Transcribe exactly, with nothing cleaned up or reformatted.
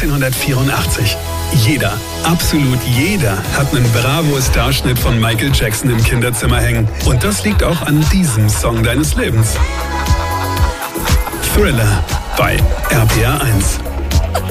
neunzehnhundertvierundachtzig. Jeder, absolut jeder, hat einen Bravo-Starschnitt von Michael Jackson im Kinderzimmer hängen. Und das liegt auch an diesem Song deines Lebens. Thriller bei R P R eins.